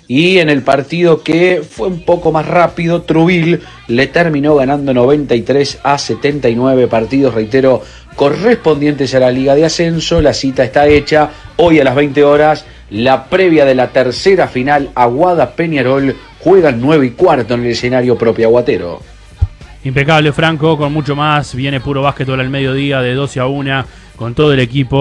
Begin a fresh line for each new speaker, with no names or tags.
Y en el partido que fue un poco más rápido, Trubil le terminó ganando 93-79, partidos, reitero, correspondientes a la Liga de Ascenso. La cita está hecha hoy a las 20 horas, la previa de la tercera final. Aguada Peñarol juegan 9:15 en el escenario propio aguatero.
Impecable, Franco, con mucho más. Viene Puro Básquetbol al mediodía de 12 a 1 con todo el equipo.